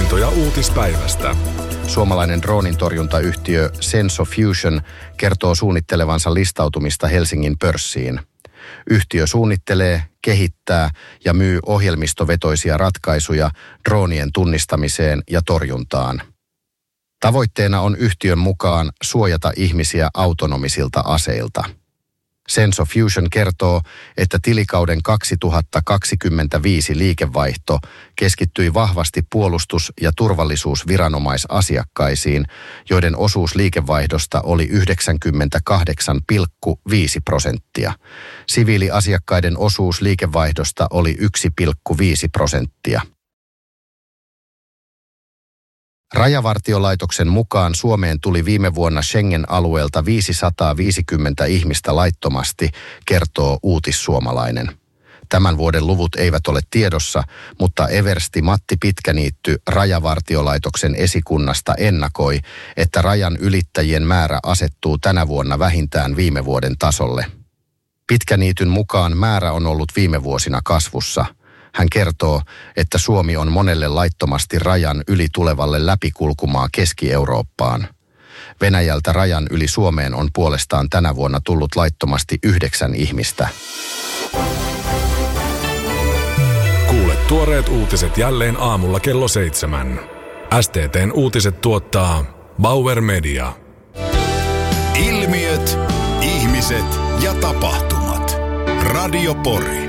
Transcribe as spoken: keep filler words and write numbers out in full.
Poimintoja uutispäivästä. Suomalainen droonintorjuntayhtiö Senso Fusion kertoo suunnittelevansa listautumista Helsingin pörssiin. Yhtiö suunnittelee, kehittää ja myy ohjelmistovetoisia ratkaisuja droonien tunnistamiseen ja torjuntaan. Tavoitteena on yhtiön mukaan suojata ihmisiä autonomisilta aseilta. Senso Fusion kertoo, että tilikauden kaksituhattakaksikymmentäviisi liikevaihto keskittyi vahvasti puolustus- ja turvallisuusviranomaisasiakkaisiin, joiden osuus liikevaihdosta oli yhdeksänkymmentäkahdeksan pilkku viisi prosenttia. Siviiliasiakkaiden osuus liikevaihdosta oli yksi pilkku viisi prosenttia. Rajavartiolaitoksen mukaan Suomeen tuli viime vuonna Schengen-alueelta viisisataaviisikymmentä ihmistä laittomasti, kertoo Uutissuomalainen. Tämän vuoden luvut eivät ole tiedossa, mutta eversti Matti Pitkäniitty Rajavartiolaitoksen esikunnasta ennakoi, että rajan ylittäjien määrä asettuu tänä vuonna vähintään viime vuoden tasolle. Pitkäniityn mukaan määrä on ollut viime vuosina kasvussa. Hän kertoo, että Suomi on monelle laittomasti rajan yli tulevalle läpikulkumaa Keski-Eurooppaan. Venäjältä rajan yli Suomeen on puolestaan tänä vuonna tullut laittomasti yhdeksän ihmistä. Kuule tuoreet uutiset jälleen aamulla kello seitsemän. S T T:n uutiset tuottaa Bauer Media. Ilmiöt, ihmiset ja tapahtumat. Radio Pori.